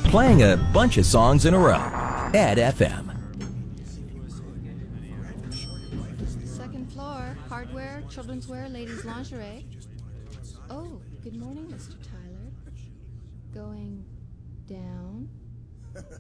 playing a bunch of songs in a row. Ed FM. Second floor, hardware, children's wear, ladies' lingerie. Oh, good morning, Mr. Tyler. Going down.